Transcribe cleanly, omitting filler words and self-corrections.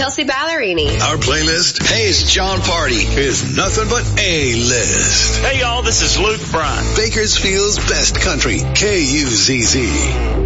Chelsea Ballerini. Our playlist, Hey, it's John Party, is nothing but A-list. Hey, y'all, this is Luke Bryan. Bakersfield's best country, KUZZ.